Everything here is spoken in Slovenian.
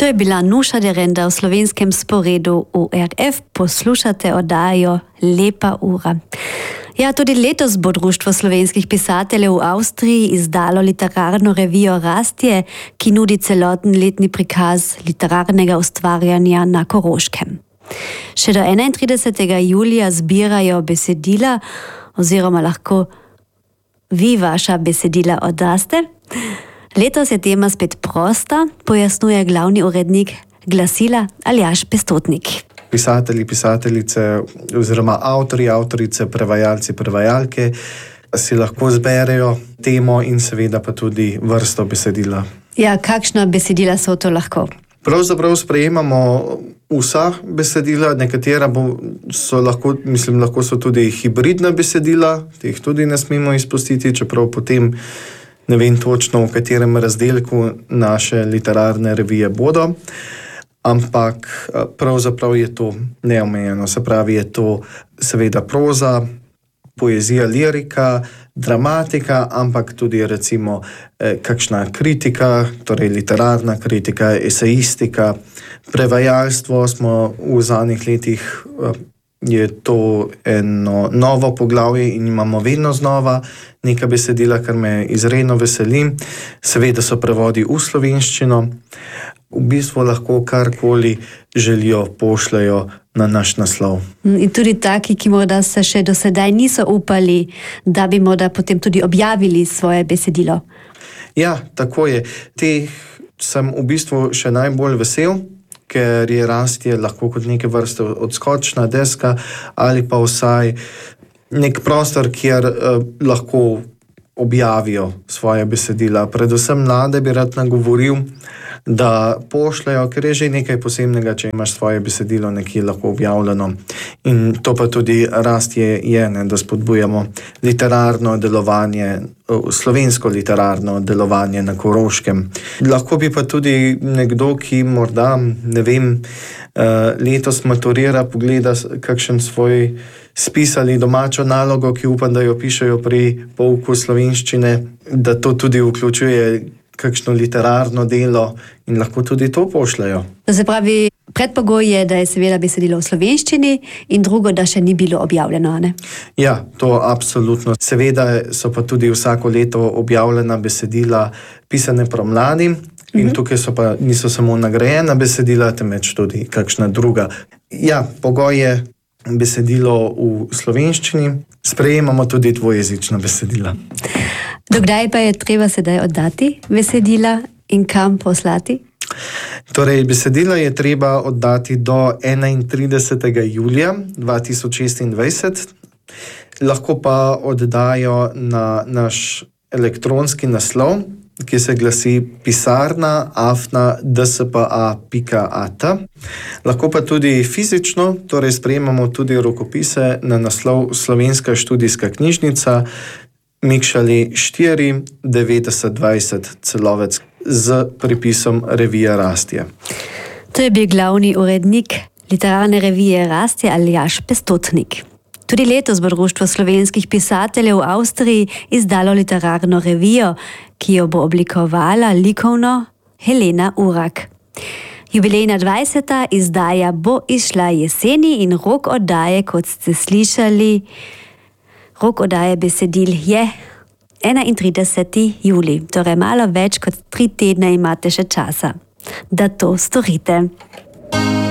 To je bila Nuša Derenda v slovenskem sporedu ORF. Poslušate oddajo Lepa ura. Ja, tudi letos bo Društvo slovenskih pisateljev v Avstriji izdalo literarno revijo Rastje, ki nudi celoten letni prikaz literarnega ustvarjanja na Koroškem. Še do 31. julija zbirajo besedila, oziroma lahko vi vaša besedila oddaste. Letos je tema spet prosta, pojasnjuje glavni urednik glasila Aljaž Pestotnik. Pisatelji, pisateljice oziroma avtorji, avtorice, prevajalci, prevajalke si lahko zberejo temo in seveda pa tudi vrsto besedila. Ja, kakšna besedila so to lahko? Pravzaprav sprejemamo vsa besedila, nekatera lahko so tudi hibridna besedila, teh tudi ne smemo izpustiti, čeprav potem ne vem točno, v katerem razdelku naše literarne revije bodo, ampak pravzaprav je to neomejeno. Se pravi, je to seveda proza, poezija, lirika, dramatika, ampak tudi recimo kakšna kritika, torej literarna kritika, esejistika, prevajalstvo smo v zadnjih letih, je to eno novo poglavje in imamo vedno znova neka besedila, kar me izredno veseli. Seveda so prevodi v slovenščino. V bistvu lahko karkoli želijo, pošljajo na naš naslov. In tudi taki, ki morda se še do sedaj niso upali, da bi morda potem tudi objavili svoje besedilo. Ja, tako je. Teh sem v bistvu še najbolj vesel, ker je Rastje lahko kot neke vrste odskočna deska ali pa vsaj nek prostor, kjer lahko objavijo svoje besedila. Predvsem mlade bi rad nagovoril, da pošljajo, ker je že nekaj posebnega, če imaš svoje besedilo nekje lahko objavljeno. In to pa tudi Rastje je, da spodbujamo literarno delovanje, slovensko literarno delovanje na Koroškem. Lahko bi pa tudi nekdo, ki morda, ne vem, letos maturira, pogleda kakšen svoj spis ali domačo nalogo, ki upam, da jo pišejo pri pouku slovenščine, da to tudi vključuje kakšno literarno delo in lahko tudi to pošljajo. To se pravi, predpogoj je, da je seveda besedilo v slovenščini in drugo, da še ni bilo objavljeno, ne? Ja, to absolutno. Seveda so pa tudi vsako leto objavljena besedila pisane promladi in tukaj niso samo nagrajena besedila, temveč tudi kakšna druga. Ja, pogoj je besedilo v slovenščini, sprejemamo tudi dvojezična besedila. Dokdaj pa je treba sedaj oddati besedila in kam poslati? Torej, besedila je treba oddati do 31. julija 2026. Lahko pa oddajo na naš elektronski naslov, ki se glasi pisarna@dspa.at. Lahko pa tudi fizično, torej sprejemamo tudi rokopise na naslov Slovenska študijska knjižnica, Mikšali 4, 9020 Celovec z pripisom Revija Rastje. To je bil glavni urednik literarne revije Rastje Aljaž Pestotnik. Tudi letos bo Društvo slovenskih pisateljev v Avstriji izdalo literarno revijo, ki jo bo oblikovala likovno Helena Urak. Jubilejna 20. izdaja bo izšla jeseni in rok oddaje, kot ste slišali, rok oddaje besedil je 31. julij. Torej malo več kot 3 tedne imate še časa, da to storite.